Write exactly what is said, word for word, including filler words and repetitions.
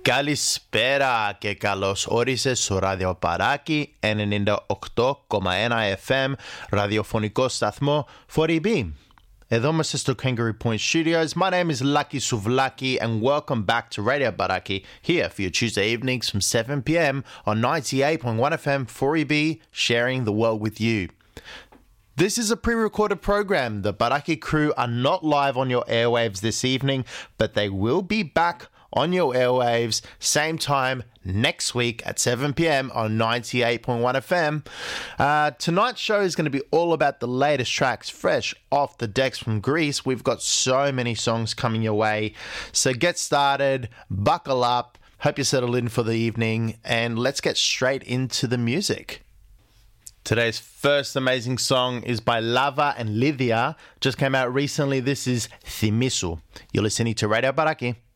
Καλησπέρα και καλώς όρισες στο ραδιοπαράκι ενενήντα οκτώ κόμμα ένα εφ εμ ραδιοφωνικό σταθμό φορ ι μπι. Εδώ είμαστε στο Kangaroo Point Studios. My name is Lucky Souvlaki and welcome back to Radio Baraki here for your Tuesday evenings from seven p.m. on ninety-eight point one F M four E B, sharing the world with you. This is a pre-recorded program. The Baraki crew are not live on your airwaves this evening, but they will be back on your airwaves same time next week at seven p.m. on ninety-eight point one F M. Uh, tonight's show is going to be all about the latest tracks fresh off the decks from Greece. We've got so many songs coming your way. So get started, buckle up, hope you settle in for the evening, and let's get straight into the music. Today's first amazing song is by Lava and Lydia. Just came out recently. This is Thimisu. You're listening to Radio Baraki.